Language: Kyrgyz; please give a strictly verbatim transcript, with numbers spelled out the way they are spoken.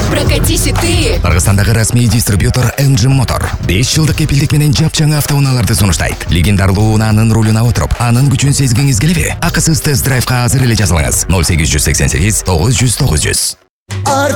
Прокатись и ты. Кыргызстандагы расмий дистрибьютор эм джи Motor беш жылдык кепилдик менен жапжаңы автоунааларды сунуштайт. Легендарлуу унаанын рулуна отуруп, анын күчүн сезгиңиз келеби? Акысыз тест-драйвга азыр эле жазылыңыз. ноль сегиз жүз сексен сегиз тогуз жүз тогуз жүз.